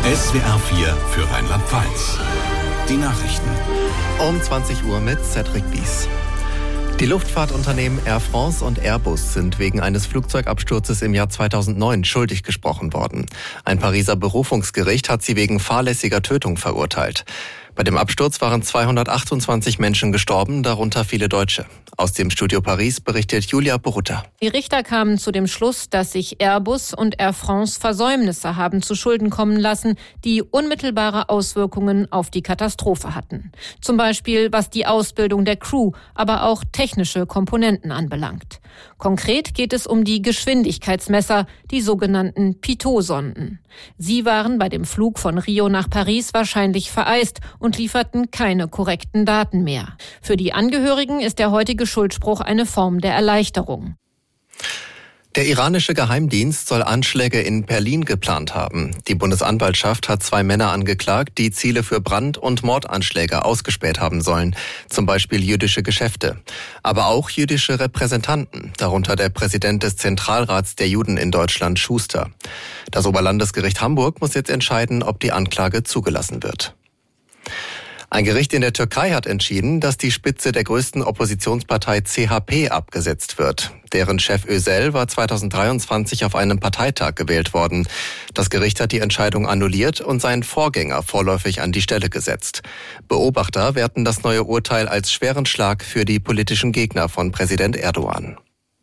SWR 4 für Rheinland-Pfalz. Die Nachrichten. Um 20 Uhr mit Cedric Bies. Die Luftfahrtunternehmen Air France und Airbus sind wegen eines Flugzeugabsturzes im Jahr 2009 schuldig gesprochen worden. Ein Pariser Berufungsgericht hat sie wegen fahrlässiger Tötung verurteilt. Bei dem Absturz waren 228 Menschen gestorben, darunter viele Deutsche. Aus dem Studio Paris berichtet Julia Borutta. Die Richter kamen zu dem Schluss, dass sich Airbus und Air France Versäumnisse haben zu Schulden kommen lassen, die unmittelbare Auswirkungen auf die Katastrophe hatten. Zum Beispiel was die Ausbildung der Crew, aber auch technische Komponenten anbelangt. Konkret geht es um die Geschwindigkeitsmesser, die sogenannten Pitot-Sonden. Sie waren bei dem Flug von Rio nach Paris wahrscheinlich vereist und lieferten keine korrekten Daten mehr. Für die Angehörigen ist der heutige Schuldspruch eine Form der Erleichterung. Der iranische Geheimdienst soll Anschläge in Berlin geplant haben. Die Bundesanwaltschaft hat 2 Männer angeklagt, die Ziele für Brand- und Mordanschläge ausgespäht haben sollen. Zum Beispiel jüdische Geschäfte. Aber auch jüdische Repräsentanten, darunter der Präsident des Zentralrats der Juden in Deutschland, Schuster. Das Oberlandesgericht Hamburg muss jetzt entscheiden, ob die Anklage zugelassen wird. Ein Gericht in der Türkei hat entschieden, dass die Spitze der größten Oppositionspartei CHP abgesetzt wird. Deren Chef Özel war 2023 auf einem Parteitag gewählt worden. Das Gericht hat die Entscheidung annulliert und seinen Vorgänger vorläufig an die Stelle gesetzt. Beobachter werten das neue Urteil als schweren Schlag für die politischen Gegner von Präsident Erdogan.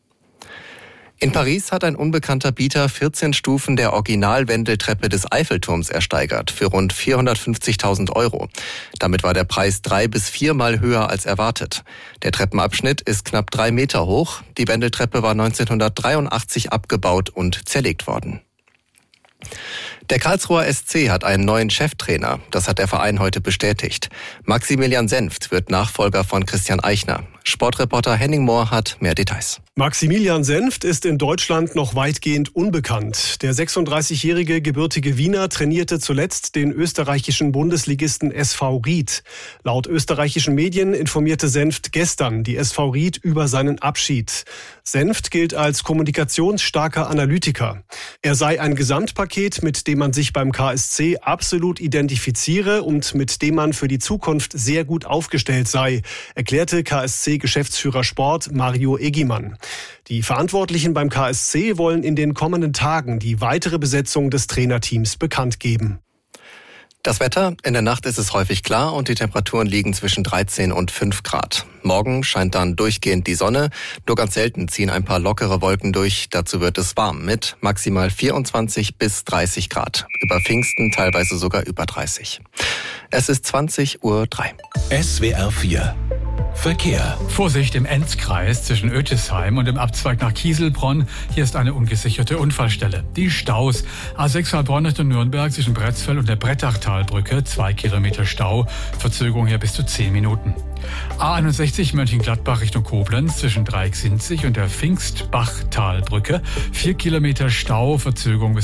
In Paris hat ein unbekannter Bieter 14 Stufen der Originalwendeltreppe des Eiffelturms ersteigert für rund 450.000 €. Damit war der Preis 3- bis 4-mal höher als erwartet. Der Treppenabschnitt ist knapp 3 Meter hoch. Die Wendeltreppe war 1983 abgebaut und zerlegt worden. Der Karlsruher SC hat einen neuen Cheftrainer. Das hat der Verein heute bestätigt. Maximilian Senft wird Nachfolger von Christian Eichner. Sportreporter Henning Mohr hat mehr Details. Maximilian Senft ist in Deutschland noch weitgehend unbekannt. Der 36-jährige gebürtige Wiener trainierte zuletzt den österreichischen Bundesligisten SV Ried. Laut österreichischen Medien informierte Senft gestern die SV Ried über seinen Abschied. Senft gilt als kommunikationsstarker Analytiker. Er sei ein Gesamtpaket, mit dem man sich beim KSC absolut identifiziere und mit dem man für die Zukunft sehr gut aufgestellt sei, erklärte KSC-Geschäftsführer Sport Mario Eggimann. Die Verantwortlichen beim KSC wollen in den kommenden Tagen die weitere Besetzung des Trainerteams bekannt geben. Das Wetter: In der Nacht ist es häufig klar und die Temperaturen liegen zwischen 13 und 5 Grad. Morgen scheint dann durchgehend die Sonne. Nur ganz selten ziehen ein paar lockere Wolken durch. Dazu wird es warm mit maximal 24 bis 30 Grad. Über Pfingsten teilweise sogar über 30. Es ist 20:03 Uhr. SWR 4 Verkehr. Vorsicht im Enzkreis zwischen Ötisheim und dem Abzweig nach Kieselbronn. Hier ist eine ungesicherte Unfallstelle. Die Staus. A6 Heilbronn Richtung Nürnberg zwischen Bretzfeld und der Brettachtalbrücke. 2 Kilometer Stau. Verzögerung hier bis zu 10 Minuten. A61 Mönchengladbach Richtung Koblenz zwischen Dreiecksinzig und der Pfingstbachtalbrücke. 4 Kilometer Stau. Verzögerung bis